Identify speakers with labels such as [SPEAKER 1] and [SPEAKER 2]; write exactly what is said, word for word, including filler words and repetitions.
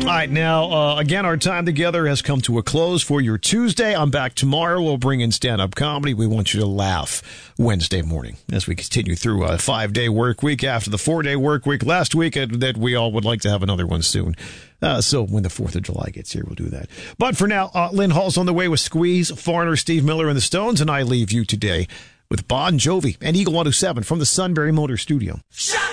[SPEAKER 1] All right, now, uh, again, our time together has come to a close for your Tuesday. I'm back tomorrow. We'll bring in stand-up comedy. We want you to laugh Wednesday morning as we continue through a five-day work week after the four-day work week last week, and that we all would like to have another one soon. Uh, so when the fourth of July gets here, we'll do that. But for now, uh, Lynn Hall's on the way with Squeeze, Foreigner, Steve Miller, and the Stones, and I leave you today with Bon Jovi and Eagle one oh seven from the Sunbury Motor Studio. Shut